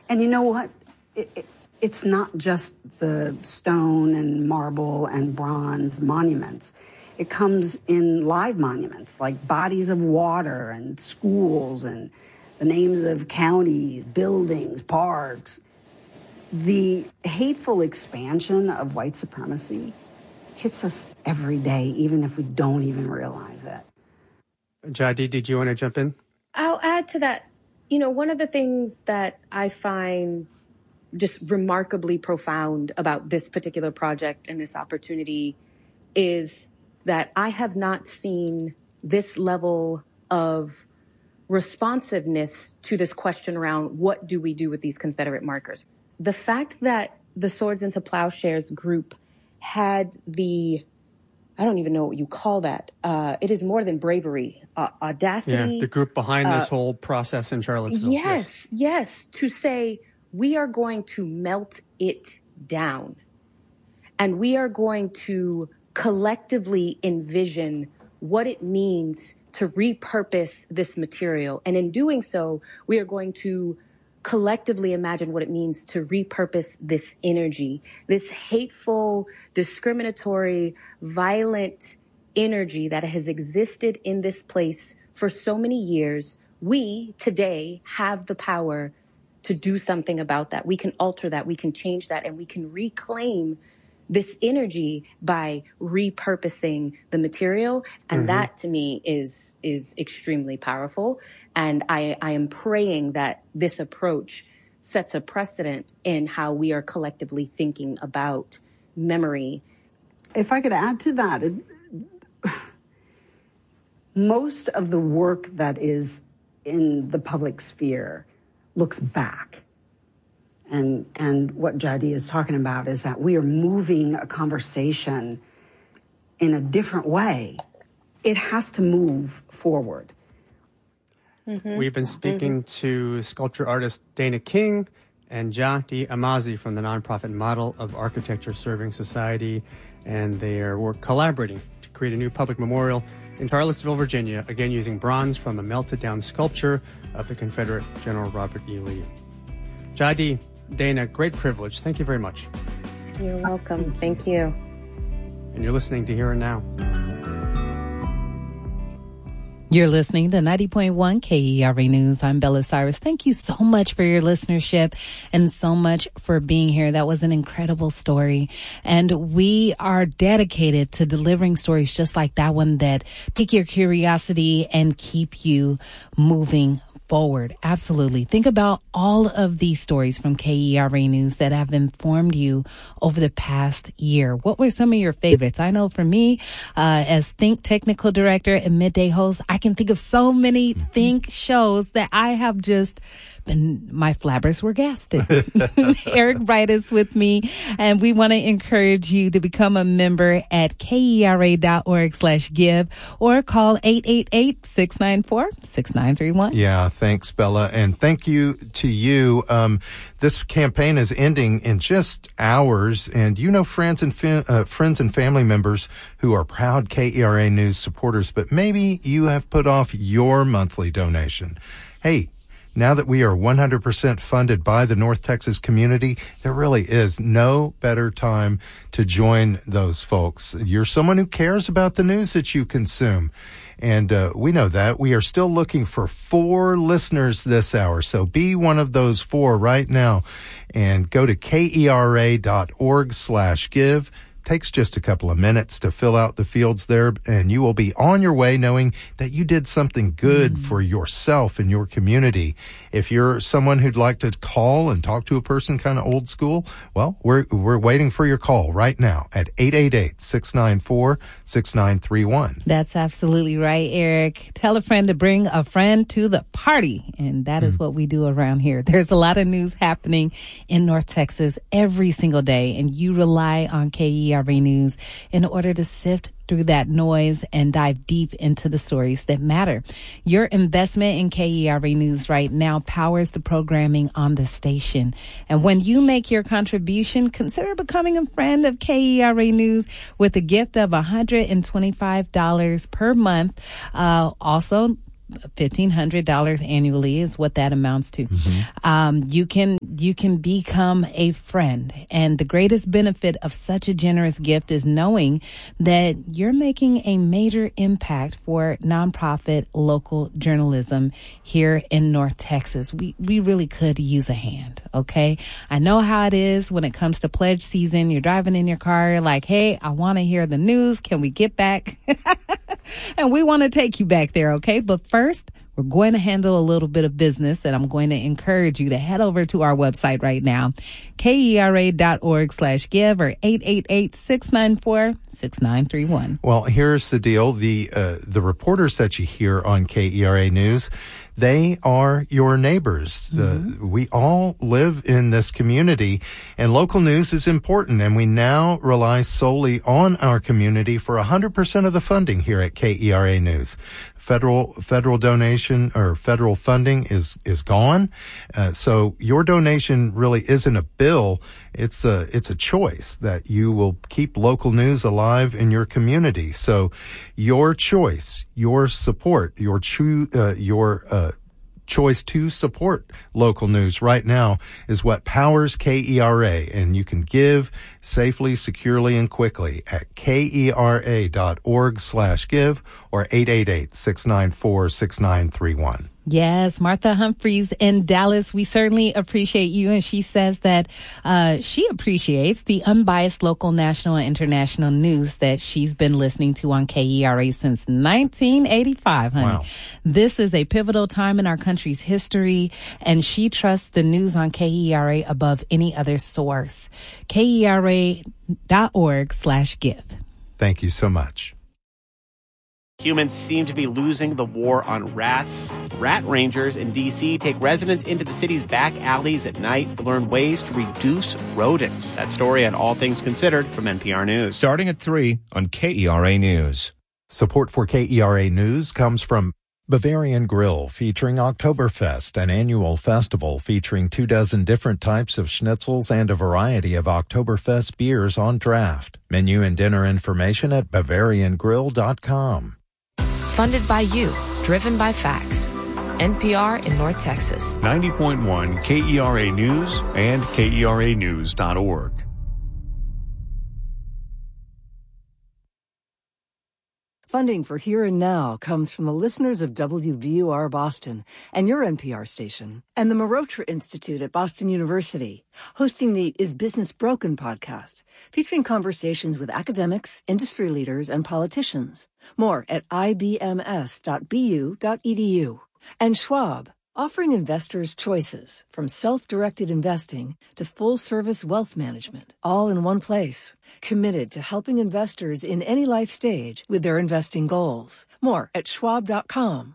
And you know what? It's not just the stone and marble and bronze monuments. It comes in live monuments like bodies of water and schools and the names of counties, buildings, parks. The hateful expansion of white supremacy hits us every day, even if we don't even realize it. Jadi, did you want to jump in? I'll add to that. You know, one of the things that I find just remarkably profound about this particular project and this opportunity is that I have not seen this level of responsiveness to this question around what do we do with these Confederate markers. The fact that the Swords into Plowshares group had I don't even know what you call that. It is more than bravery, audacity. Yeah, the group behind this whole process in Charlottesville. Yes, to say we are going to melt it down and we are going to collectively envision what it means to repurpose this material. And in doing so, we are going to collectively imagine what it means to repurpose this energy, this hateful, discriminatory, violent energy that has existed in this place for so many years. We today have the power to do something about that. We can alter that, we can change that, and we can reclaim this energy by repurposing the material. And that to me is extremely powerful. And I am praying that this approach sets a precedent in how we are collectively thinking about memory. If I could add to that, most of the work that is in the public sphere looks back. And what Jadi is talking about is that we are moving a conversation in a different way. It has to move forward. We've been speaking to sculpture artist Dana King and Jadi Amazi from the nonprofit Model of Architecture Serving Society, and they are collaborating to create a new public memorial in Charlottesville, Virginia, again using bronze from a melted-down sculpture of the Confederate General Robert E. Lee. Jadi, Dana, great privilege. Thank you very much. You're welcome. Thank you. And you're listening to Here and Now. You're listening to 90.1 KERA News. I'm Bella Cyrus. Thank you so much for your listenership and so much for being here. That was an incredible story. And we are dedicated to delivering stories just like that one that pique your curiosity and keep you moving forward. Absolutely. Think about all of these stories from KERA News that have informed you over the past year. What were some of your favorites? I know for me, as Think Technical Director and Midday Host, I can think of so many Think shows that I have just been, my flabbers were gasted. Eric Wright is with me, and we want to encourage you to become a member at KERA.org/give or call 888-694-6931. Yeah. Thanks, Bella. And thank you to you. This campaign is ending in just hours. And you know, friends and family members who are proud KERA News supporters, but maybe you have put off your monthly donation. Hey, now that we are 100% funded by the North Texas community, there really is no better time to join those folks. You're someone who cares about the news that you consume. And we know that. We are still looking for 4 listeners this hour. So be one of those 4 right now and go to KERA.org/give. Takes just a couple of minutes to fill out the fields there, and you will be on your way knowing that you did something good for yourself and your community. If you're someone who'd like to call and talk to a person kind of old school, well, we're waiting for your call right now at 888-694-6931. That's absolutely right, Eric. Tell a friend to bring a friend to the party, and that is what we do around here. There's a lot of news happening in North Texas every single day, and you rely on KERA News in order to sift through that noise and dive deep into the stories that matter. Your investment in KERA News right now powers the programming on the station. And when you make your contribution, consider becoming a friend of KERA News with a gift of $125 per month. Also, $1,500 annually is what that amounts to. You can you can become a friend. And the greatest benefit of such a generous gift is knowing that you're making a major impact for nonprofit local journalism here in North Texas. We really could use a hand, okay? I know how it is when it comes to pledge season. You're driving in your car, you're like, hey, I want to hear the news. Can we get back? And we want to take you back there, okay? But first, we're going to handle a little bit of business, and I'm going to encourage you to head over to our website right now, KERA.org/give or 888-694-6931. Well, here's the deal. The reporters that you hear on KERA News, they are your neighbors. We all live in this community, and local news is important, and we now rely solely on our community for 100% of the funding here at KERA News. Federal donation or federal funding is gone. So your donation really isn't a bill. It's a choice that you will keep local news alive in your community. So your choice, your support, your choice to support local news right now is what powers KERA, and you can give safely, securely, and quickly at KERA.org/give or 888-694-6931. Yes, Martha Humphreys in Dallas, we certainly appreciate you. And she says that she appreciates the unbiased local, national, and international news that she's been listening to on KERA since 1985, honey. Wow. This is a pivotal time in our country's history, and she trusts the news on KERA above any other source. KERA.org/give. Thank you so much. Humans seem to be losing the war on rats. Rat rangers in D.C. take residents into the city's back alleys at night to learn ways to reduce rodents. That story at All Things Considered from NPR News. Starting at 3 on KERA News. Support for KERA News comes from Bavarian Grill, featuring Oktoberfest, an annual festival featuring 24 different types of schnitzels and a variety of Oktoberfest beers on draft. Menu and dinner information at BavarianGrill.com. Funded by you, driven by facts. NPR in North Texas. 90.1 KERA News and KERAnews.org. Funding for Here and Now comes from the listeners of WBUR Boston and your NPR station, and the Marotra Institute at Boston University, hosting the Is Business Broken podcast, featuring conversations with academics, industry leaders, and politicians. More at ibms.bu.edu. And Schwab, offering investors choices from self-directed investing to full-service wealth management, all in one place. Committed to helping investors in any life stage with their investing goals. More at schwab.com.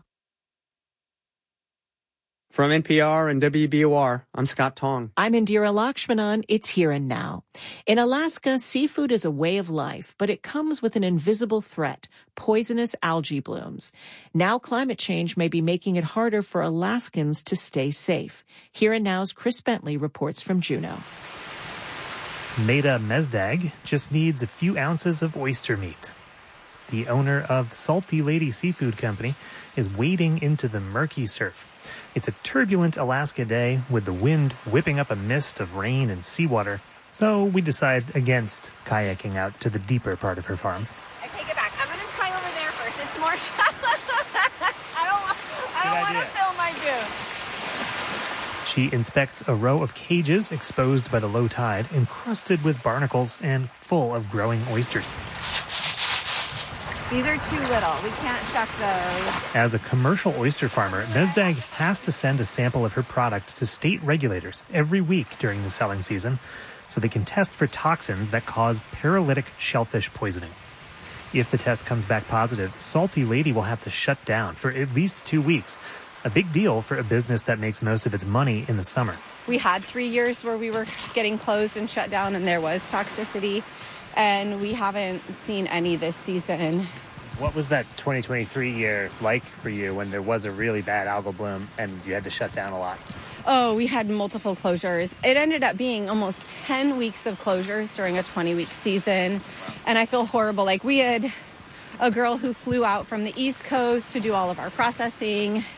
From NPR and WBUR, I'm Scott Tong. I'm Indira Lakshmanan. It's Here and Now. In Alaska, seafood is a way of life, but it comes with an invisible threat, poisonous algae blooms. Now climate change may be making it harder for Alaskans to stay safe. Here and Now's Chris Bentley reports from Juneau. Maida Mezdag just needs a few ounces of oyster meat. The owner of Salty Lady Seafood Company is wading into the murky surf. It's a turbulent Alaska day with the wind whipping up a mist of rain and seawater, so we decide against kayaking out to the deeper part of her farm. I take it back. I'm going to try over there first. It's more shallow. I don't want to fill my goon. She inspects a row of cages exposed by the low tide, encrusted with barnacles and full of growing oysters. These are too little. We can't shuck those. As a commercial oyster farmer, Mezdag has to send a sample of her product to state regulators every week during the selling season so they can test for toxins that cause paralytic shellfish poisoning. If the test comes back positive, Salty Lady will have to shut down for at least 2 weeks, a big deal for a business that makes most of its money in the summer. We had 3 years where we were getting closed and shut down and there was toxicity, and we haven't seen any this season. What was that 2023 year like for you when there was a really bad algal bloom and you had to shut down a lot? Oh, we had multiple closures. It ended up being almost 10 weeks of closures during a 20-week season, and I feel horrible. Like, we had a girl who flew out from the East Coast to do all of our processing,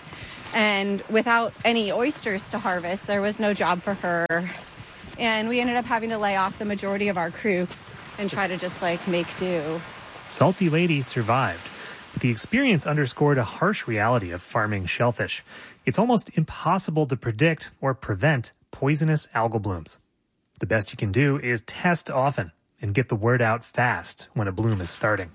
And without any oysters to harvest, there was no job for her. And we ended up having to lay off the majority of our crew and try to just make do. Salty Lady survived. But the experience underscored a harsh reality of farming shellfish. It's almost impossible to predict or prevent poisonous algal blooms. The best you can do is test often and get the word out fast when a bloom is starting.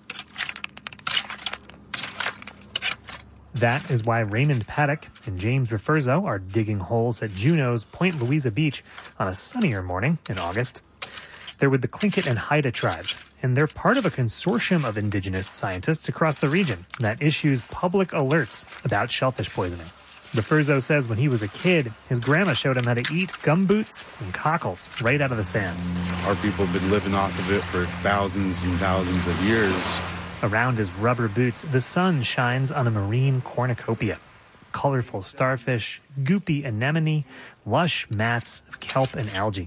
That is why Raymond Paddock and James Refurzo are digging holes at Juneau's Point Louisa Beach on a sunnier morning in August. They're with the Tlingit and Haida tribes, and they're part of a consortium of indigenous scientists across the region that issues public alerts about shellfish poisoning. Refurzo says when he was a kid, his grandma showed him how to eat gumboots and cockles right out of the sand. Our people have been living off of it for thousands and thousands of years. Around his rubber boots, the sun shines on a marine cornucopia. Colorful starfish, goopy anemone, lush mats of kelp and algae.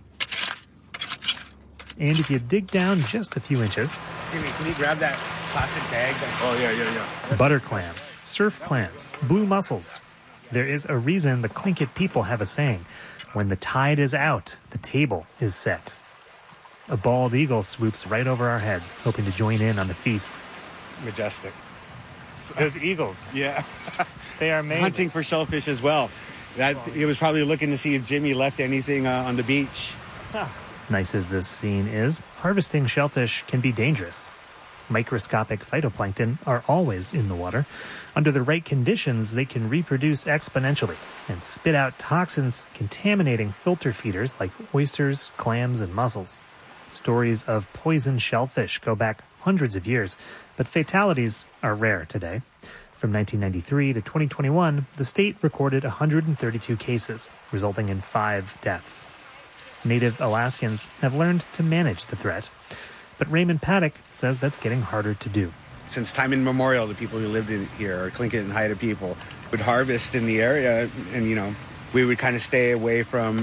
And if you dig down just a few inches... Jimmy, can you grab that plastic bag? Oh, yeah. Butter clams, surf clams, blue mussels. There is a reason the Tlingit people have a saying, when the tide is out, the table is set. A bald eagle swoops right over our heads, hoping to join in on the feast. Majestic. Those eagles. Yeah. They are amazing. Hunting for shellfish as well. He was probably looking to see if Jimmy left anything on the beach. Huh. Nice as this scene is, harvesting shellfish can be dangerous. Microscopic phytoplankton are always in the water. Under the right conditions, they can reproduce exponentially and spit out toxins contaminating filter feeders like oysters, clams, and mussels. Stories of poisoned shellfish go back hundreds of years, but fatalities are rare today. From 1993 to 2021, the state recorded 132 cases, resulting in 5 deaths. Native Alaskans have learned to manage the threat, but Raymond Paddock says that's getting harder to do. Since time immemorial, the people who lived in here, or Tlingit and Haida people, would harvest in the area, and we would kind of stay away from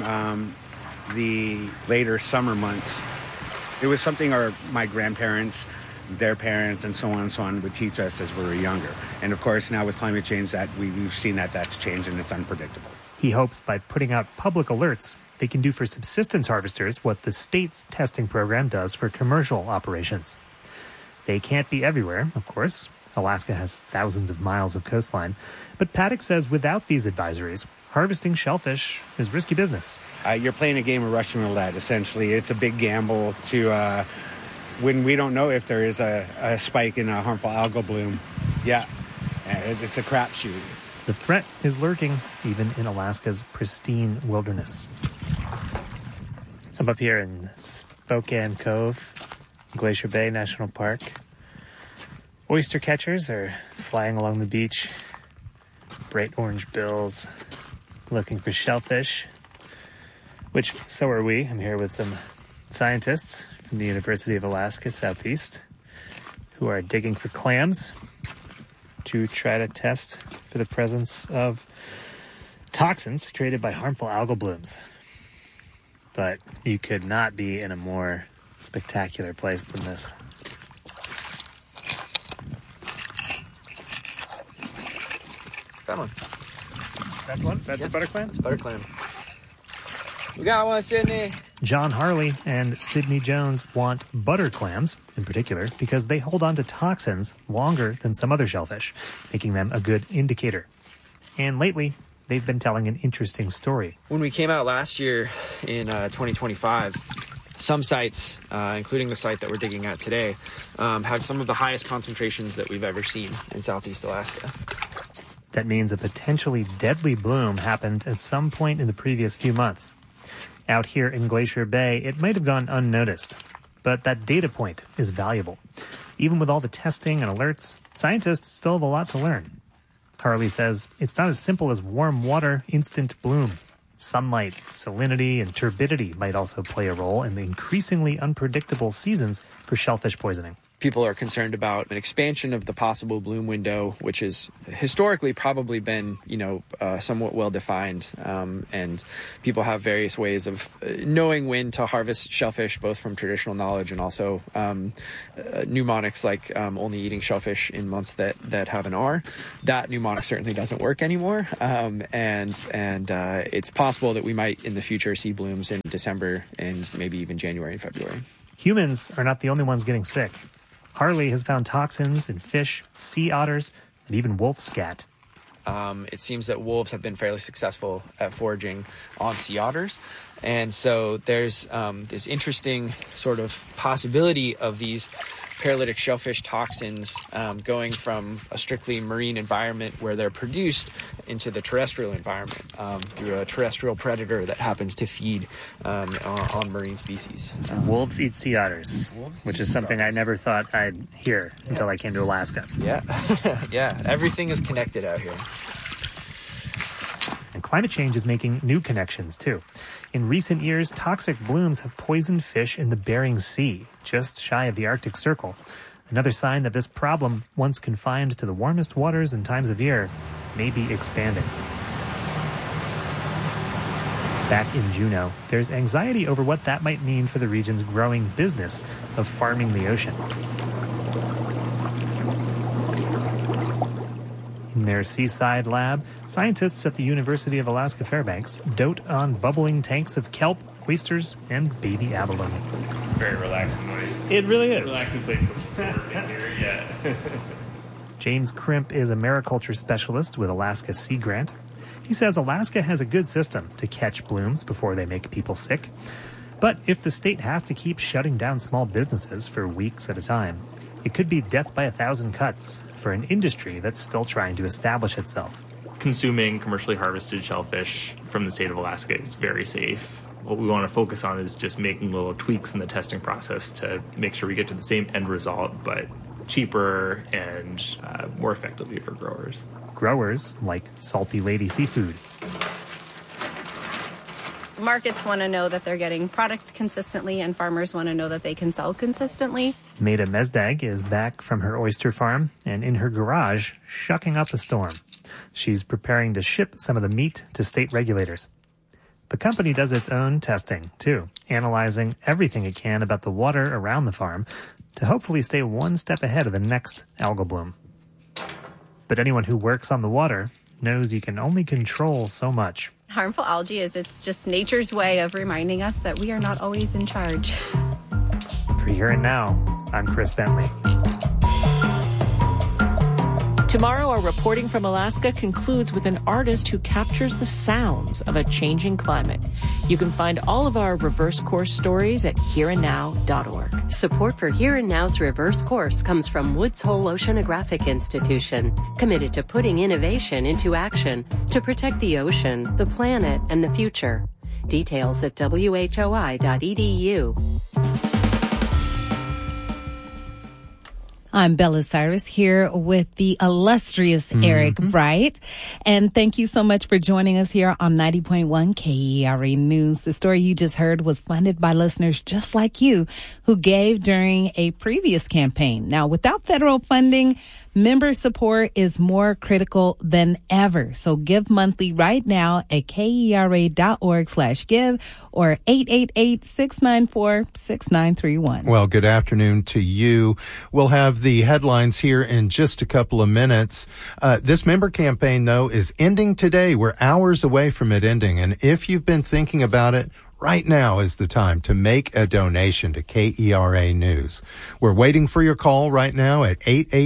the later summer months. It was something my grandparents, their parents, and so on would teach us as we were younger. And of course, now with climate change, that we've seen that's changed and it's unpredictable. He hopes by putting out public alerts, they can do for subsistence harvesters what the state's testing program does for commercial operations. They can't be everywhere, of course. Alaska has thousands of miles of coastline. But Paddock says without these advisories, harvesting shellfish is risky business. You're playing a game of Russian roulette, essentially. It's a big gamble to when we don't know if there is a spike in a harmful algal bloom. Yeah, it's a crapshoot. The threat is lurking even in Alaska's pristine wilderness. I'm up here in Spokane Cove, Glacier Bay National Park. Oyster catchers are flying along the beach. Bright orange bills looking for shellfish, which so are we. I'm here with some scientists from the University of Alaska Southeast who are digging for clams to try to test for the presence of toxins created by harmful algal blooms. But you could not be in a more spectacular place than this. Got one. That's one? That's a butter clam? It's a butter clam. We got one, Sydney. John Harley and Sydney Jones want butter clams, in particular, because they hold on to toxins longer than some other shellfish, making them a good indicator. And lately, they've been telling an interesting story. When we came out last year in 2025, some sites, including the site that we're digging at today, have some of the highest concentrations that we've ever seen in Southeast Alaska. That means a potentially deadly bloom happened at some point in the previous few months. Out here in Glacier Bay, it might have gone unnoticed, but that data point is valuable. Even with all the testing and alerts, scientists still have a lot to learn. Harley says it's not as simple as warm water, instant bloom. Sunlight, salinity, and turbidity might also play a role in the increasingly unpredictable seasons for shellfish poisoning. people are concerned about an expansion of the possible bloom window, which has historically probably been, somewhat well defined. And people have various ways of knowing when to harvest shellfish, both from traditional knowledge and also mnemonics like only eating shellfish in months that have an R. That mnemonic certainly doesn't work anymore. And it's possible that we might in the future see blooms in December and maybe even January and February. Humans are not the only ones getting sick. Harley has found toxins in fish, sea otters, and even wolf scat. It seems that wolves have been fairly successful at foraging on sea otters. And so there's this interesting sort of possibility of these paralytic shellfish toxins going from a strictly marine environment where they're produced into the terrestrial environment through a terrestrial predator that happens to feed on marine species. Wolves eat sea otters, which is something I never thought I'd hear until I came to Alaska. Yeah, yeah, everything is connected out here. And climate change is making new connections, too. In recent years, toxic blooms have poisoned fish in the Bering Sea, just shy of the Arctic Circle. Another sign that this problem, once confined to the warmest waters and times of year, may be expanding. Back in Juneau, there's anxiety over what that might mean for the region's growing business of farming the ocean. In their seaside lab, scientists at the University of Alaska Fairbanks dote on bubbling tanks of kelp, oysters, and baby abalone. It's a very relaxing noise. It really is. Relaxing place to work in here, yeah. James Crimp is a mariculture specialist with Alaska Sea Grant. He says Alaska has a good system to catch blooms before they make people sick. But if the state has to keep shutting down small businesses for weeks at a time, it could be death by 1,000 cuts for an industry that's still trying to establish itself. Consuming commercially harvested shellfish from the state of Alaska is very safe. What we want to focus on is just making little tweaks in the testing process to make sure we get to the same end result, but cheaper and more effectively for growers. Growers like Salty Lady Seafood. Markets want to know that they're getting product consistently, and farmers want to know that they can sell consistently. Maida Mezdag is back from her oyster farm and in her garage shucking up a storm. She's preparing to ship some of the meat to state regulators. The company does its own testing, too, analyzing everything it can about the water around the farm to hopefully stay one step ahead of the next algal bloom. But anyone who works on the water knows you can only control so much. Harmful algae it's just nature's way of reminding us that we are not always in charge. For Here and Now, I'm Chris Bentley. Tomorrow, our reporting from Alaska concludes with an artist who captures the sounds of a changing climate. You can find all of our Reverse Course stories at hereandnow.org. Support for Here and Now's Reverse Course comes from Woods Hole Oceanographic Institution, committed to putting innovation into action to protect the ocean, the planet, and the future. Details at whoi.edu. I'm Bella Cyrus here with the illustrious Eric Bright. And thank you so much for joining us here on 90.1 KERA News. The story you just heard was funded by listeners just like you who gave during a previous campaign. Now, without federal funding, member support is more critical than ever. So give monthly right now at KERA.org/give or 888-694-6931. Well, good afternoon to you. We'll have the headlines here in just a couple of minutes. This member campaign, though, is ending today. We're hours away from it ending. And if you've been thinking about it, right now is the time to make a donation to KERA News. We're waiting for your call right now at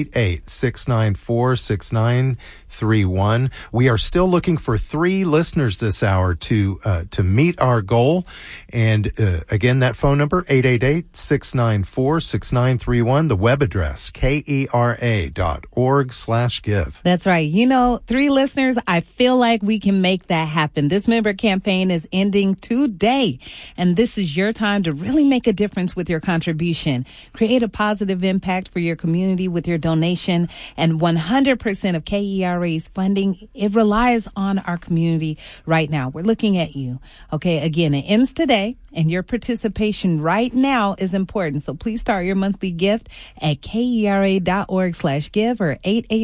888-694-6931. We are still looking for 3 listeners this hour to meet our goal. And again, that phone number, 888-694-6931, the web address, KERA.org/give. That's right. 3 listeners, I feel like we can make that happen. This member campaign is ending today. And this is your time to really make a difference with your contribution. Create a positive impact for your community with your donation. And 100% of KERA's funding, it relies on our community right now. We're looking at you. Okay, again, it ends today. And your participation right now is important. So please start your monthly gift at KERA.org/give or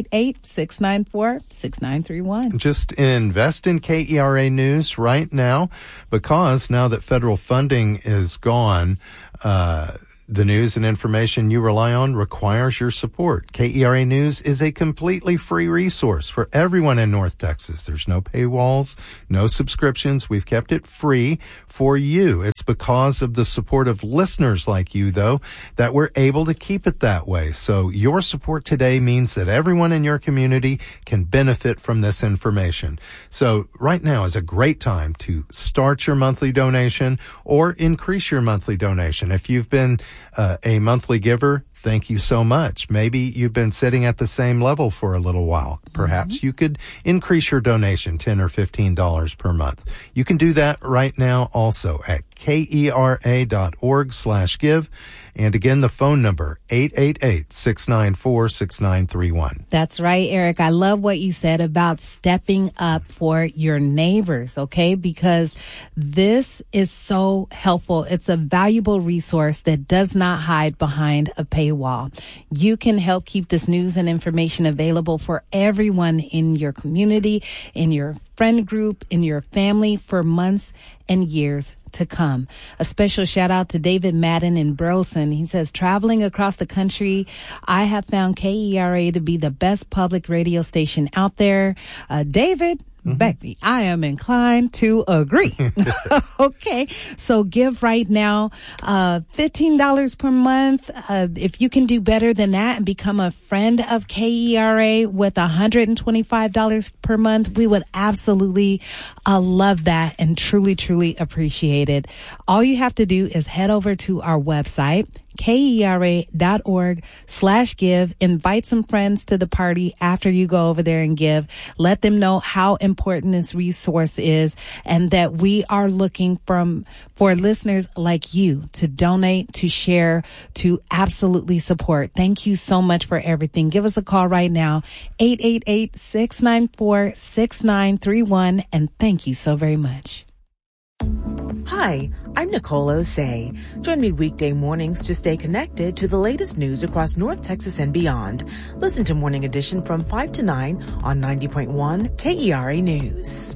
888-694-6931. Just invest in KERA News right now, because now that federal funding is gone, the news and information you rely on requires your support. KERA News is a completely free resource for everyone in North Texas. There's no paywalls, no subscriptions. We've kept it free for you. It's because of the support of listeners like you, though, that we're able to keep it that way. So your support today means that everyone in your community can benefit from this information. So right now is a great time to start your monthly donation or increase your monthly donation. If you've been a monthly giver, thank you so much. Maybe you've been sitting at the same level for a little while. Perhaps you could increase your donation $10 or $15 per month. You can do that right now also at KERA.org/give. And again, the phone number, 888-694-6931. That's right, Eric. I love what you said about stepping up for your neighbors, okay? Because this is so helpful. It's a valuable resource that does not hide behind a paywall. You can help keep this news and information available for everyone in your community, in your friend group, in your family for months and years to come. A special shout out to David Madden in Burleson. He says, traveling across the country, I have found KERA to be the best public radio station out there. David, Becky, I am inclined to agree. Okay. So give right now, $15 per month. If you can do better than that and become a friend of KERA with $125 per month, we would absolutely love that and truly, truly appreciate it. All you have to do is head over to our website, KERA.org/give. Invite some friends to the party after you go over there and give. Let them know how important this resource is and that we are looking for listeners like you to donate, to share, to absolutely support. Thank you so much for everything. Give us a call right now, 888-694-6931. And thank you so very much. Hi, I'm Nicole Osei. Join me weekday mornings to stay connected to the latest news across North Texas and beyond. Listen to Morning Edition from 5 to 9 on 90.1 KERA News.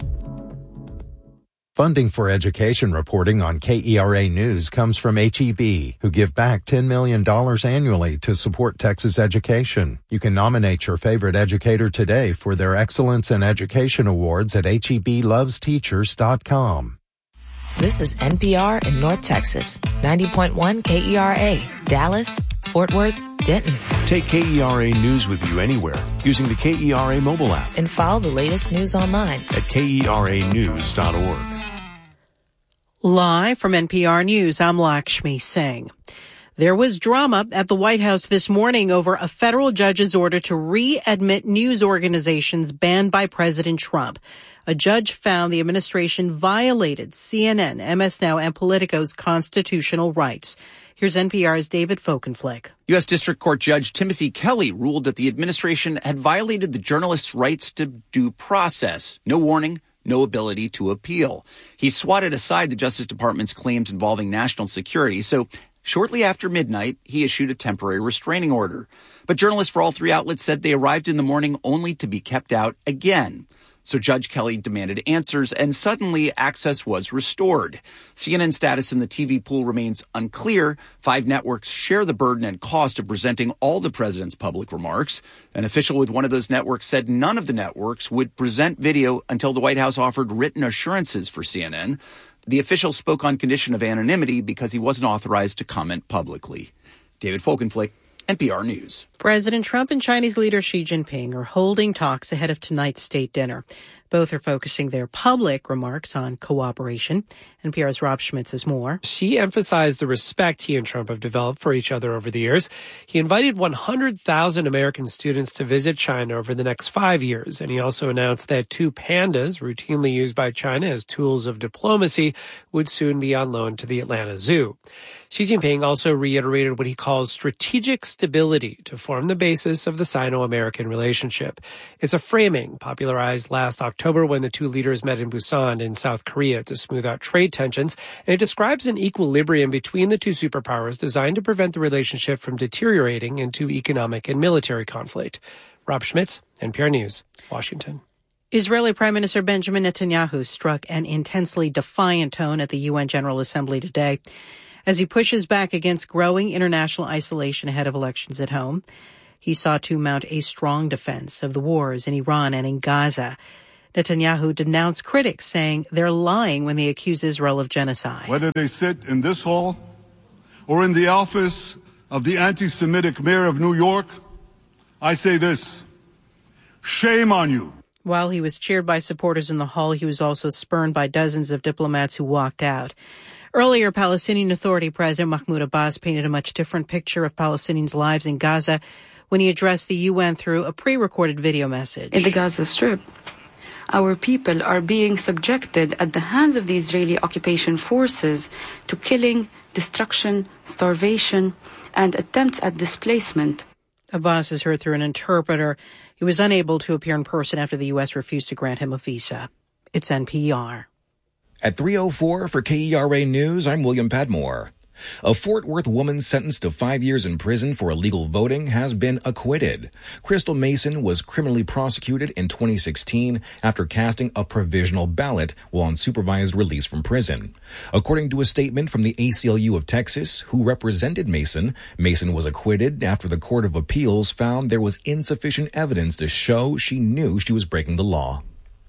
Funding for education reporting on KERA News comes from HEB, who give back $10 million annually to support Texas education. You can nominate your favorite educator today for their Excellence in Education Awards at HEBlovesteachers.com. This is NPR in North Texas, 90.1 KERA, Dallas, Fort Worth, Denton. Take KERA News with you anywhere using the KERA mobile app. And follow the latest news online at KERAnews.org. Live from NPR News, I'm Lakshmi Singh. There was drama at the White House this morning over a federal judge's order to readmit news organizations banned by President Trump. A judge found the administration violated CNN, MS Now, and Politico's constitutional rights. Here's NPR's David Folkenflik. U.S. District Court Judge Timothy Kelly ruled that the administration had violated the journalists' rights to due process. No warning, no ability to appeal. He swatted aside the Justice Department's claims involving national security, so shortly after midnight, he issued a temporary restraining order. But journalists for all three outlets said they arrived in the morning only to be kept out again. So Judge Kelly demanded answers, and suddenly access was restored. CNN's status in the TV pool remains unclear. 5 networks share the burden and cost of presenting all the president's public remarks. An official with one of those networks said none of the networks would present video until the White House offered written assurances for CNN. The official spoke on condition of anonymity because he wasn't authorized to comment publicly. David Folkenflik, NPR News. President Trump and Chinese leader Xi Jinping are holding talks ahead of tonight's state dinner. Both are focusing their public remarks on cooperation. NPR's Rob Schmitz has more. Xi emphasized the respect he and Trump have developed for each other over the years. He invited 100,000 American students to visit China over the next 5 years. And he also announced that 2 pandas, routinely used by China as tools of diplomacy, would soon be on loan to the Atlanta Zoo. Xi Jinping also reiterated what he calls strategic stability to form the basis of the Sino-American relationship. It's a framing popularized last October October when the two leaders met in Busan in South Korea to smooth out trade tensions, and it describes an equilibrium between the two superpowers designed to prevent the relationship from deteriorating into economic and military conflict. Rob Schmitz, NPR News, Washington. Israeli Prime Minister Benjamin Netanyahu struck an intensely defiant tone at the UN General Assembly today as he pushes back against growing international isolation ahead of elections at home. He sought to mount a strong defense of the wars in Iran and in Gaza. Netanyahu denounced critics, saying they're lying when they accuse Israel of genocide. Whether they sit in this hall or in the office of the anti-Semitic mayor of New York, I say this: shame on you. While he was cheered by supporters in the hall, he was also spurned by dozens of diplomats who walked out. Earlier, Palestinian Authority President Mahmoud Abbas painted a much different picture of Palestinians' lives in Gaza when he addressed the UN through a pre-recorded video message. In the Gaza Strip, our people are being subjected at the hands of the Israeli occupation forces to killing, destruction, starvation, and attempts at displacement. Abbas is heard through an interpreter. He was unable to appear in person after the U.S. refused to grant him a visa. It's NPR. At 3:04 for KERA News, I'm William Padmore. A Fort Worth woman sentenced to 5 years in prison for illegal voting has been acquitted. Crystal Mason was criminally prosecuted in 2016 after casting a provisional ballot while on supervised release from prison. According to a statement from the ACLU of Texas, who represented Mason, Mason was acquitted after the Court of Appeals found there was insufficient evidence to show she knew she was breaking the law.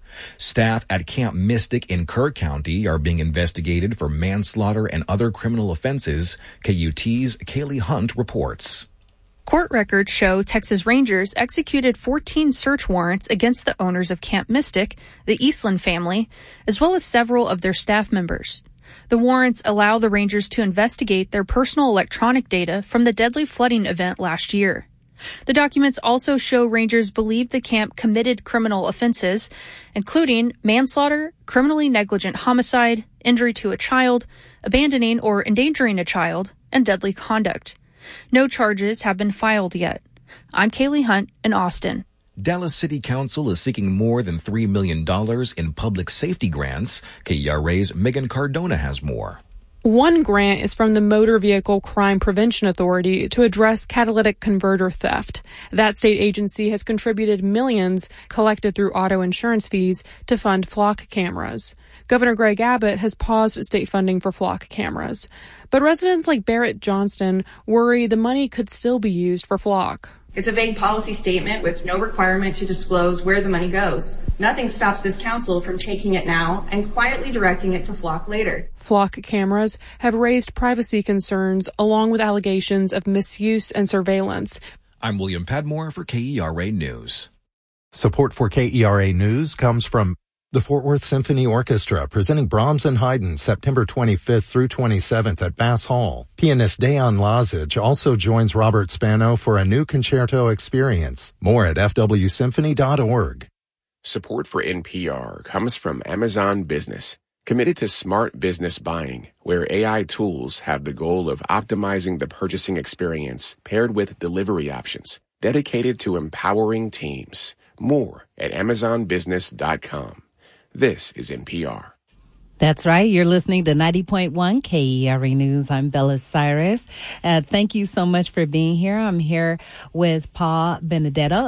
Staff at Camp Mystic in Kerr County are being investigated for manslaughter and other criminal offenses. KUT's Kaylee Hunt reports. Court records show Texas Rangers executed 14 search warrants against the owners of Camp Mystic, the Eastland family, as well as several of their staff members. The warrants allow the Rangers to investigate their personal electronic data from the deadly flooding event last year. The documents also show Rangers believe the camp committed criminal offenses, including manslaughter, criminally negligent homicide, injury to a child, abandoning or endangering a child, and deadly conduct. No charges have been filed yet. I'm Kaylee Hunt in Austin. Dallas City Council is seeking more than $3 million in public safety grants. KERA's Megan Cardona has more. One grant is from the Motor Vehicle Crime Prevention Authority to address catalytic converter theft. That state agency has contributed millions collected through auto insurance fees to fund flock cameras. Governor Greg Abbott has paused state funding for flock cameras. But residents like Barrett Johnston worry the money could still be used for flock. It's a vague policy statement with no requirement to disclose where the money goes. Nothing stops this council from taking it now and quietly directing it to flock later. Flock cameras have raised privacy concerns along with allegations of misuse and surveillance. I'm William Padmore for KERA News. Support for KERA News comes from the Fort Worth Symphony Orchestra, presenting Brahms and Haydn September 25th through 27th at Bass Hall. Pianist Dejan Lazic also joins Robert Spano for a new concerto experience. More at fwsymphony.org. Support for NPR comes from Amazon Business, committed to smart business buying, where AI tools have the goal of optimizing the purchasing experience paired with delivery options, dedicated to empowering teams. More at amazonbusiness.com. This is NPR. That's right. You're listening to 90.1 KERA News. I'm Bella Cyrus. Thank you so much for being here. I'm here with Paul Benedetto.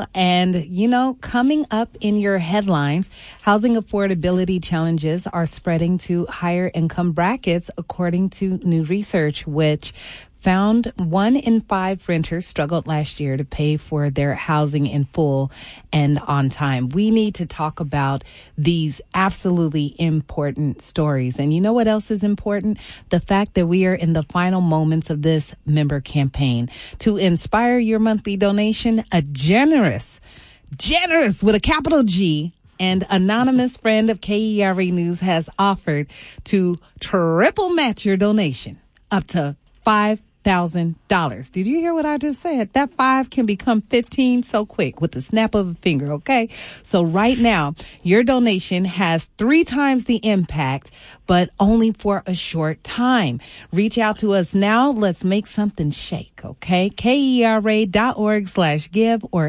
And, coming up in your headlines, housing affordability challenges are spreading to higher income brackets, according to new research, which found 1 in 5 renters struggled last year to pay for their housing in full and on time. We need to talk about these absolutely important stories. And you know what else is important? The fact that we are in the final moments of this member campaign. To inspire your monthly donation, a generous with a capital G and anonymous friend of KERA News has offered to triple match your donation up to $5,000. $5,000. Did you hear what I just said? That 5 can become 15 so quick with the snap of a finger, okay? So right now, your donation has 3 times the impact, but only for a short time. Reach out to us now. Let's make something shake, okay? KERA.org/give or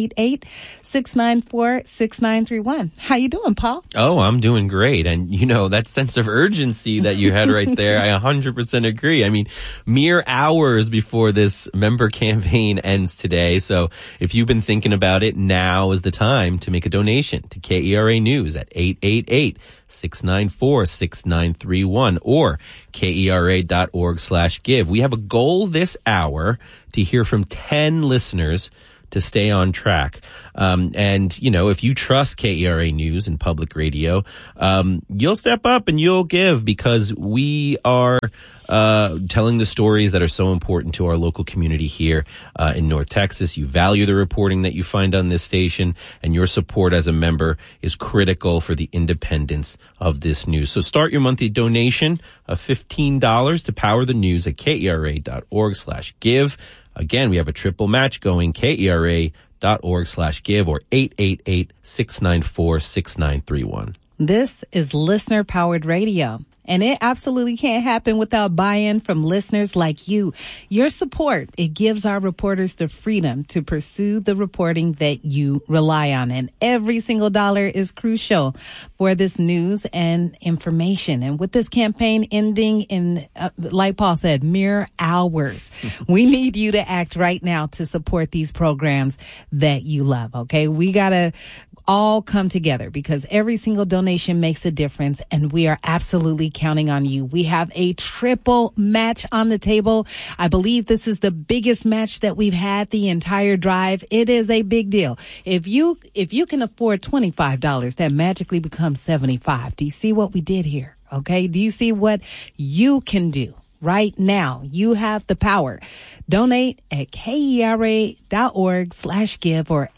888-694-6931. How you doing, Paul? Oh, I'm doing great. And, you know, that sense of urgency that you had right there, I 100% agree. I mean, mere hours before this member campaign ends today. So if you've been thinking about it, now is the time to make a donation to KERA News at 888-694-6931 or KERA.org/give. We have a goal this hour to hear from 10 listeners to stay on track. And, you know, if you trust KERA News and public radio, you'll step up and you'll give, because we are telling the stories that are so important to our local community here in North Texas. You value the reporting that you find on this station, and your support as a member is critical for the independence of this news. So start your monthly donation of $15 to power the news at KERA.org/give. Again, we have a triple match going, KERA.org/give or 888-694-6931. This is listener-powered radio, and it absolutely can't happen without buy-in from listeners like you. Your support, it gives our reporters the freedom to pursue the reporting that you rely on, and every single dollar is crucial for this news and information. And with this campaign ending in, like Paul said, mere hours, we need you to act right now to support these programs that you love, okay? We gotta all come together, because every single donation makes a difference, and we are absolutely counting on you. We have a triple match on the table. I believe this is the biggest match that we've had the entire drive. It is a big deal. If you can afford $25, that magically becomes $75. Do you see what we did here? Okay. Do you see what you can do? Right now, you have the power. Donate at KERA.org/give or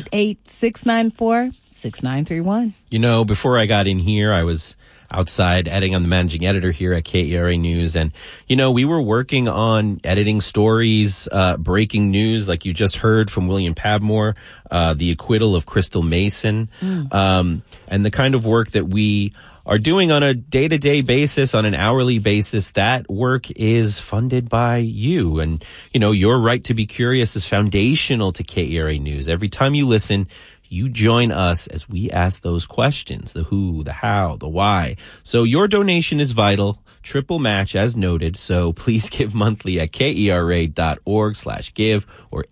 888-694-6931. You know, before I got in here, I was outside editing. I'm the managing editor here at KERA News. And, you know, we were working on editing stories, breaking news, like you just heard from William Padmore, the acquittal of Crystal Mason, and the kind of work that we are doing on a day-to-day basis, on an hourly basis. That work is funded by you. And, you know, your right to be curious is foundational to KERA News. Every time you listen, you join us as we ask those questions, the who, the how, the why. So your donation is vital. Triple match as noted. So please give monthly at KERA.org/give or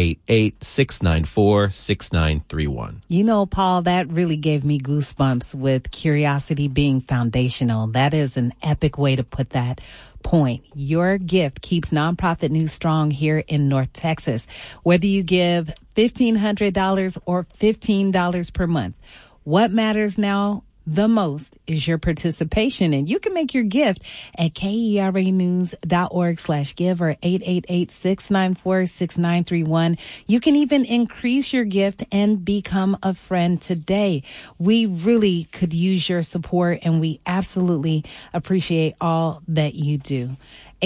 888-694-6931. You know, Paul, that really gave me goosebumps with curiosity being foundational. That is an epic way to put that point. Your gift keeps nonprofit news strong here in North Texas. Whether you give $1,500 or $15 per month, what matters now the most is your participation, and you can make your gift at KERAnews.org/give or 888-694-6931. You can even increase your gift and become a friend today. We really could use your support, and we absolutely appreciate all that you do.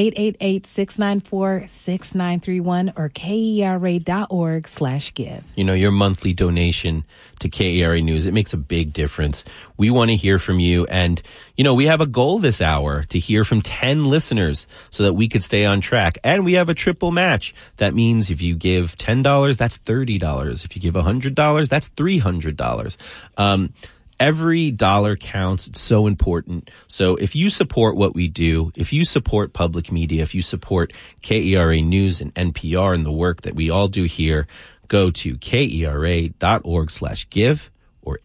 888-694-6931 or KERA.org/give. You know, your monthly donation to KERA News, it makes a big difference. We want to hear from you. And, you know, we have a goal this hour to hear from 10 listeners so that we could stay on track. And we have a triple match. That means if you give $10, that's $30. If you give $100, that's $300. Every dollar counts. It's so important. So if you support what we do, if you support public media, if you support KERA News and NPR and the work that we all do here, go to KERA.org/give or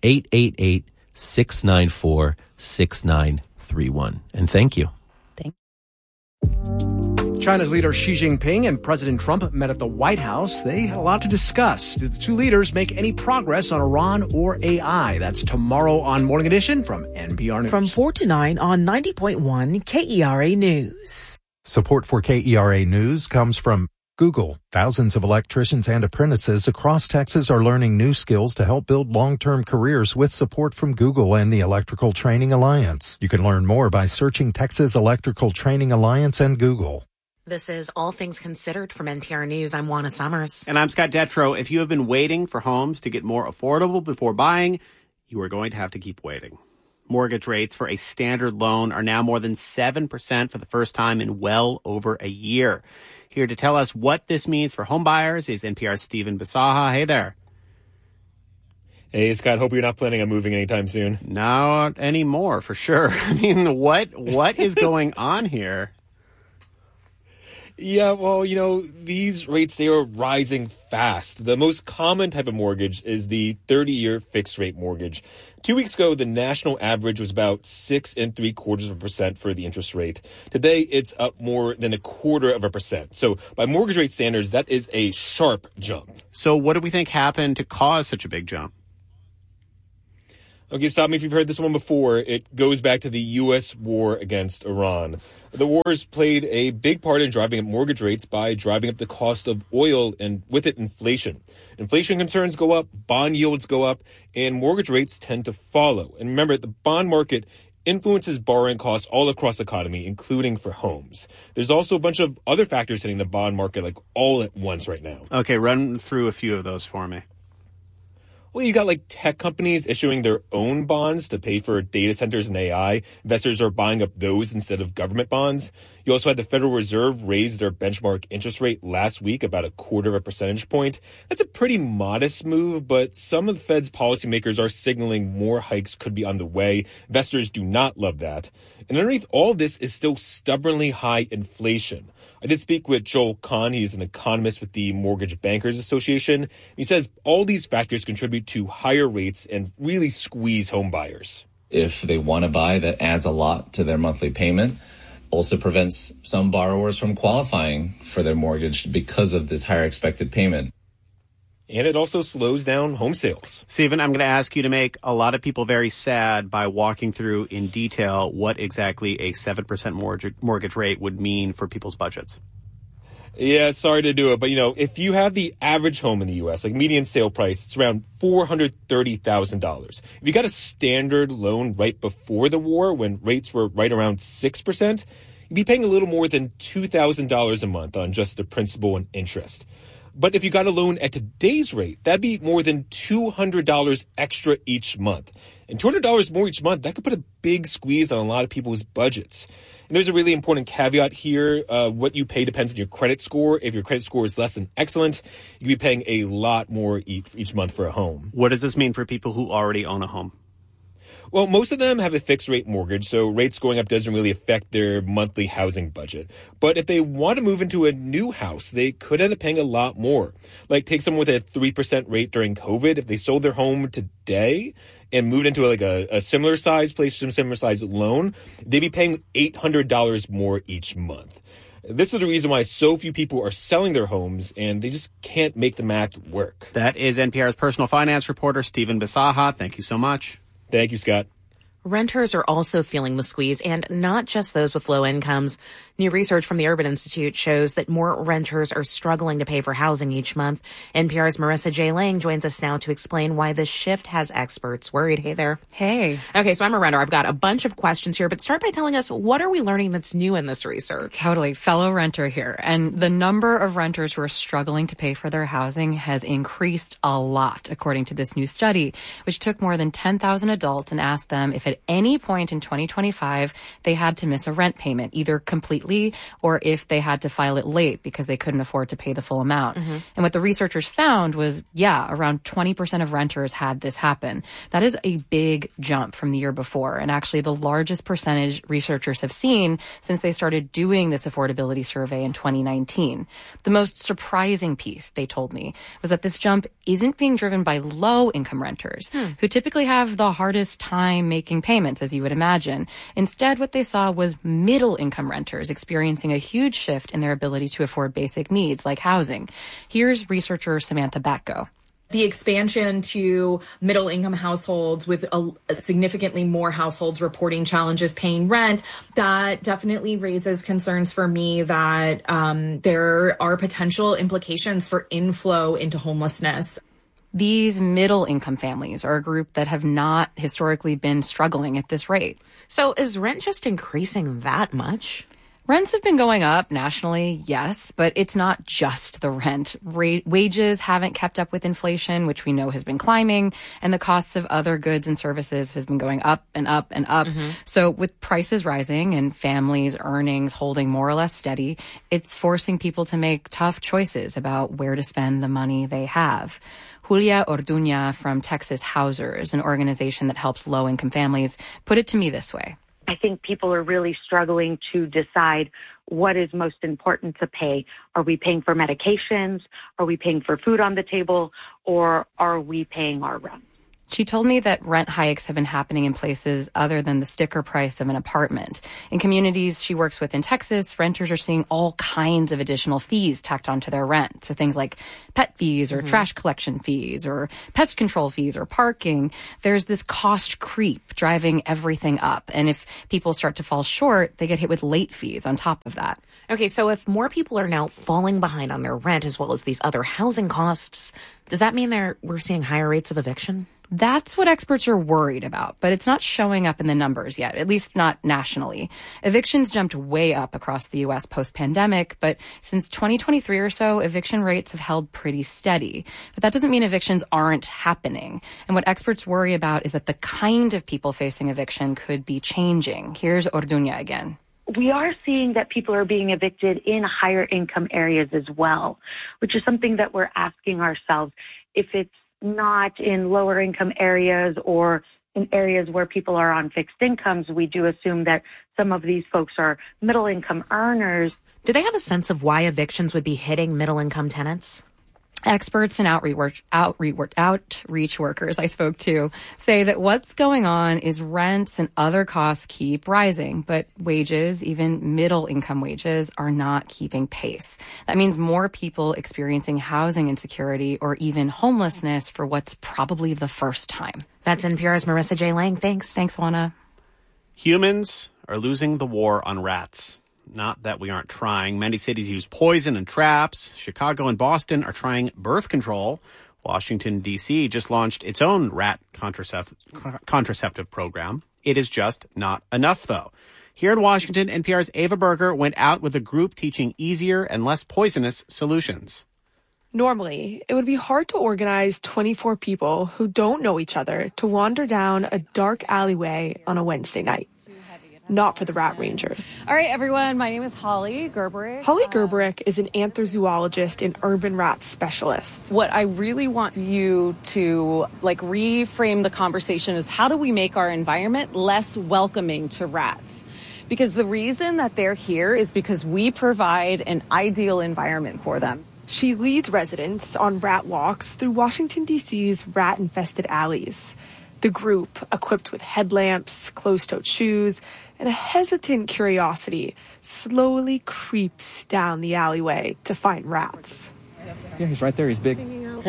888-694-6931. And thank you. China's leader Xi Jinping and President Trump met at the White House. They had a lot to discuss. Did the two leaders make any progress on Iran or AI? That's tomorrow on Morning Edition from NPR News. From 4 to 9 on 90.1 KERA News. Support for KERA News comes from Google. Thousands of electricians and apprentices across Texas are learning new skills to help build long-term careers with support from Google and the Electrical Training Alliance. You can learn more by searching Texas Electrical Training Alliance and Google. This is All Things Considered from NPR News. I'm Juana Summers. And I'm Scott Detrow. If you have been waiting for homes to get more affordable before buying, you are going to have to keep waiting. Mortgage rates for a standard loan are now more than 7% for the first time in well over a year. Here to tell us what this means for home buyers is NPR's Stephen Bisaha. Hey there. Hey, Scott, hope you're not planning on moving anytime soon. Not anymore, for sure. I mean, what is going on here? Yeah, well, these rates, they are rising fast. The most common type of mortgage is the 30-year fixed-rate mortgage. 2 weeks ago, the national average was about 6.75% for the interest rate. Today, it's up more than 0.25%. So by mortgage rate standards, that is a sharp jump. So what do we think happened to cause such a big jump? Okay, stop me if you've heard this one before. It goes back to the U.S. war against Iran. The wars played a big part in driving up mortgage rates by driving up the cost of oil and with it inflation. Inflation concerns go up, bond yields go up, and mortgage rates tend to follow. And remember, the bond market influences borrowing costs all across the economy, including for homes. There's also a bunch of other factors hitting the bond market like all at once right now. Okay, run through a few of those for me. Well, you got like tech companies issuing their own bonds to pay for data centers and AI. Investors are buying up those instead of government bonds. You also had the Federal Reserve raise their benchmark interest rate last week about 0.25 percentage point. That's a pretty modest move, but some of the Fed's policymakers are signaling more hikes could be on the way. Investors do not love that. And underneath all of this is still stubbornly high inflation. I did speak with Joel Kahn. He's an economist with the Mortgage Bankers Association. He says all these factors contribute to higher rates and really squeeze home buyers. If they want to buy, that adds a lot to their monthly payment. Also prevents some borrowers from qualifying for their mortgage because of this higher expected payment. And it also slows down home sales. Stephen, I'm going to ask you to make a lot of people very sad by walking through in detail what exactly a 7% mortgage rate would mean for people's budgets. Yeah, sorry to do it, but if you have the average home in the U.S., like median sale price, it's around $430,000. If you got a standard loan right before the war, when rates were right around 6%, you'd be paying a little more than $2,000 a month on just the principal and interest. But if you got a loan at today's rate, that'd be more than $200 extra each month. And $200 more each month, that could put a big squeeze on a lot of people's budgets. And there's a really important caveat here. What you pay depends on your credit score. If your credit score is less than excellent, you'd be paying a lot more each month for a home. What does this mean for people who already own a home? Well, most of them have a fixed rate mortgage, so rates going up doesn't really affect their monthly housing budget. But if they want to move into a new house, they could end up paying a lot more. Like take someone with a 3% rate during COVID. If they sold their home today and moved into a similar size place, some similar size loan, they'd be paying $800 more each month. This is the reason why so few people are selling their homes, and they just can't make the math work. That is NPR's personal finance reporter, Stephen Bisaha. Thank you so much. Thank you, Scott. Renters are also feeling the squeeze, and not just those with low incomes. New research from the Urban Institute shows that more renters are struggling to pay for housing each month. NPR's Marissa J. Lang joins us now to explain why this shift has experts worried. Hey there. Hey. Okay, so I'm a renter. I've got a bunch of questions here, but start by telling us, what are we learning that's new in this research? Totally. Fellow renter here. And the number of renters who are struggling to pay for their housing has increased a lot, according to this new study, which took more than 10,000 adults and asked them if at any point in 2025 they had to miss a rent payment, either completely or if they had to file it late because they couldn't afford to pay the full amount. Mm-hmm. And what the researchers found was, around 20% of renters had this happen. That is a big jump from the year before, and actually the largest percentage researchers have seen since they started doing this affordability survey in 2019. The most surprising piece, they told me, was that this jump isn't being driven by low-income renters, who typically have the hardest time making payments, as you would imagine. Instead, what they saw was middle-income renters experiencing a huge shift in their ability to afford basic needs like housing. Here's researcher Samantha Batko. The expansion to middle-income households with significantly more households reporting challenges paying rent, that definitely raises concerns for me that there are potential implications for inflow into homelessness. These middle-income families are a group that have not historically been struggling at this rate. So is rent just increasing that much? Rents have been going up nationally, yes, but it's not just the rent. Wages haven't kept up with inflation, which we know has been climbing, and the costs of other goods and services has been going up and up and up. So with prices rising and families' earnings holding more or less steady, it's forcing people to make tough choices about where to spend the money they have. Julia Orduña from Texas Housers, an organization that helps low-income families, put it to me this way. I think people are really struggling to decide what is most important to pay. Are we paying for medications? Are we paying for food on the table? Or are we paying our rent? She told me that rent hikes have been happening in places other than the sticker price of an apartment. In communities she works with in Texas, renters are seeing all kinds of additional fees tacked onto their rent. So things like pet fees or trash collection fees or pest control fees or parking. There's this cost creep driving everything up. And if people start to fall short, they get hit with late fees on top of that. Okay, so if more people are now falling behind on their rent as well as these other housing costs, does that mean we're seeing higher rates of eviction? That's what experts are worried about, but it's not showing up in the numbers yet, at least not nationally. Evictions jumped way up across the U.S. post-pandemic, but since 2023 or so, eviction rates have held pretty steady. But that doesn't mean evictions aren't happening. And what experts worry about is that the kind of people facing eviction could be changing. Here's Orduña again. We are seeing that people are being evicted in higher income areas as well, which is something that we're asking ourselves. If it's not in lower income areas or in areas where people are on fixed incomes, we do assume that some of these folks are middle income earners. Do they have a sense of why evictions would be hitting middle income tenants? Experts and outreach workers I spoke to say that what's going on is rents and other costs keep rising, but wages, even middle income wages, are not keeping pace. That means more people experiencing housing insecurity or even homelessness for what's probably the first time. That's NPR's Marissa J. Lang. Thanks. Thanks, Juana. Humans are losing the war on rats. Not that we aren't trying. Many cities use poison and traps. Chicago and Boston are trying birth control. Washington, D.C. just launched its own rat contraceptive program. It is just not enough, though. Here in Washington, NPR's Ava Berger went out with a group teaching easier and less poisonous solutions. Normally, it would be hard to organize 24 people who don't know each other to wander down a dark alleyway on a Wednesday night. Not for the Rat Rangers. All right, everyone. My name is Holly Gerberick. Holly Gerberick is an antherzoologist and urban rat specialist. What I really want you to reframe the conversation is how do we make our environment less welcoming to rats? Because the reason that they're here is because we provide an ideal environment for them. She leads residents on rat walks through Washington, D.C.'s rat-infested alleys. The group, equipped with headlamps, closed-toed shoes, and a hesitant curiosity, slowly creeps down the alleyway to find rats. Yeah, he's right there. He's big.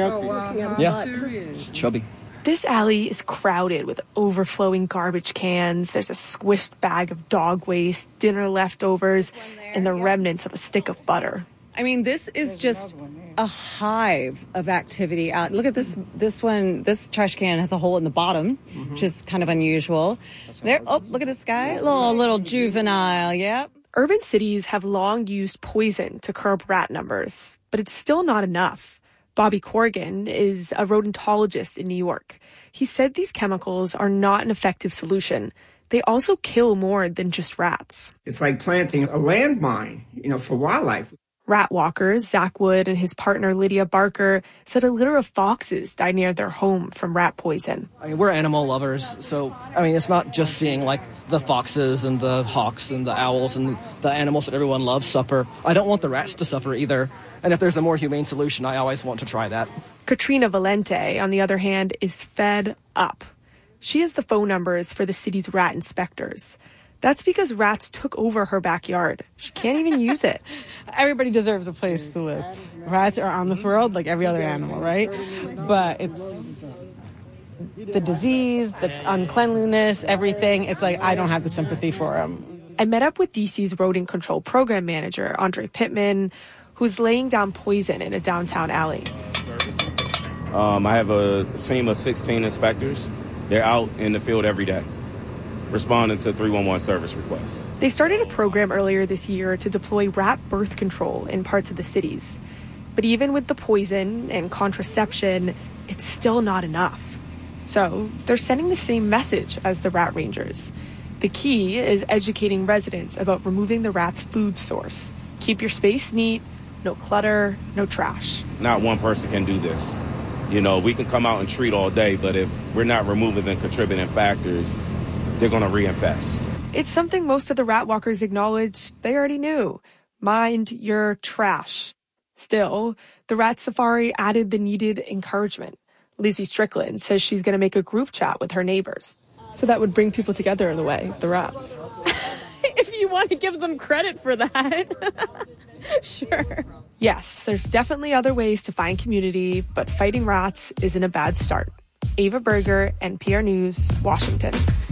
Yeah, chubby. This alley is crowded with overflowing garbage cans. There's a squished bag of dog waste, dinner leftovers, and the remnants of a stick of butter. I mean, this is just a hive of activity out. Look at this one. This trash can has a hole in the bottom, which is kind of unusual. There. Oh, look at this guy. Little juvenile. Yep. Urban cities have long used poison to curb rat numbers, but it's still not enough. Bobby Corrigan is a rodentologist in New York. He said these chemicals are not an effective solution. They also kill more than just rats. It's like planting a landmine, for wildlife. Rat walkers, Zach Wood and his partner Lydia Barker, said a litter of foxes died near their home from rat poison. I mean, we're animal lovers, so, it's not just seeing, the foxes and the hawks and the owls and the animals that everyone loves suffer. I don't want the rats to suffer either, and if there's a more humane solution, I always want to try that. Katrina Valente, on the other hand, is fed up. She has the phone numbers for the city's rat inspectors. That's because rats took over her backyard. She can't even use it. Everybody deserves a place to live. Rats are on this world like every other animal, right? But it's the disease, the uncleanliness, everything. It's like I don't have the sympathy for them. I met up with DC's rodent control program manager, Andre Pittman, who's laying down poison in a downtown alley. I have a team of 16 inspectors. They're out in the field every day. responding to 311 service requests. They started a program earlier this year to deploy rat birth control in parts of the cities. But even with the poison and contraception, it's still not enough. So they're sending the same message as the rat rangers. The key is educating residents about removing the rat's food source. Keep your space neat, no clutter, no trash. Not one person can do this. You know, we can come out and treat all day, but if we're not removing the contributing factors, they're going to reinfest. It's something most of the rat walkers acknowledge they already knew. Mind your trash. Still, the rat safari added the needed encouragement. Lizzie Strickland says she's going to make a group chat with her neighbors. So that would bring people together in a way, the rats. If you want to give them credit for that. Sure. Yes, there's definitely other ways to find community, but fighting rats isn't a bad start. Ava Berger, NPR News, Washington.